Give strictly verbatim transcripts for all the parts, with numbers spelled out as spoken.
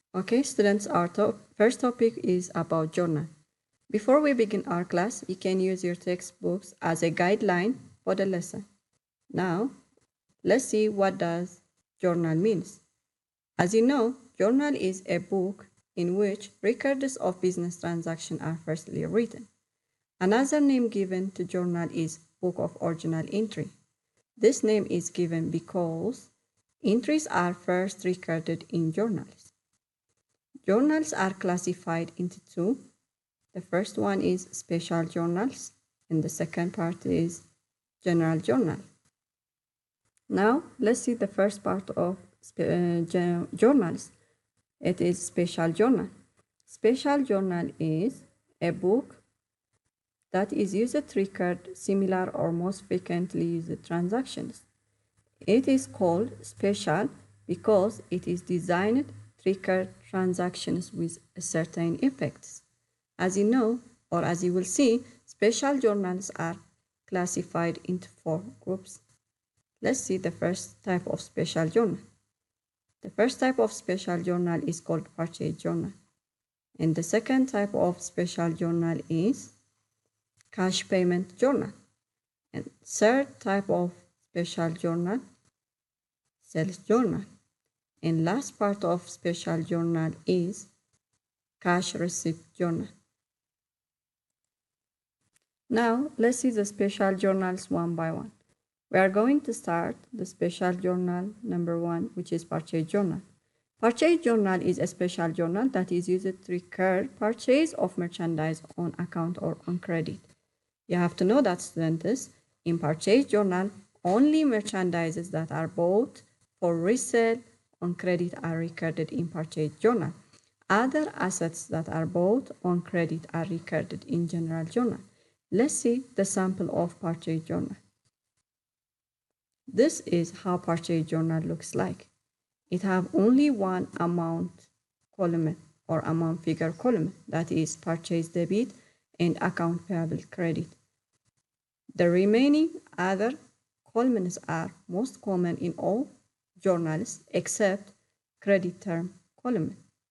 Okay, students, our to first topic is about journal. Before we begin our class, you can use your textbooks as a guideline for the lesson. Now, let's see what does journal means. As you know, journal is a book in which records of business transactions are firstly written. Another name given to journal is Book of Original Entry. This name is given because entries are first recorded in journals. Journals are classified into two. The first one is special journals, and the second part is general journal. Now, let's see the first part of uh, journals. It is special journal. Special journal is a book that is used to record similar or most frequently used transactions. It is called special because it is designed to record transactions with certain effects. As you know, or as you will see, special journals are classified into four groups. Let's see the first type of special journal. The first type of special journal is called purchase journal. And the second type of special journal is cash payment journal. And third type of special journal, sales journal. And last part of special journal is cash receipt journal. Now, let's see the special journals one by one. We are going to start the special journal number one, which is purchase journal. Purchase journal is a special journal that is used to record purchase of merchandise on account or on credit. You have to know that, students, in purchase journal, only merchandises that are bought for resale on credit are recorded in purchase journal. Other assets that are bought on credit are recorded in general journal. Let's see the sample of purchase journal. This is how purchase journal looks like. It have only one amount column or amount figure column, that is purchase debit and account payable credit. The remaining other columns are most common in all journals except credit term column.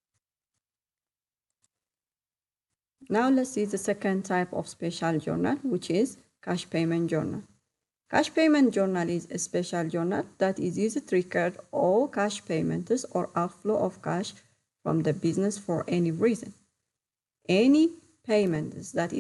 Now let's see the second type of special journal, which is cash payment journal. Cash payment journal is a special journal that is used to record all cash payments or outflow of cash from the business for any reason. Any payments that is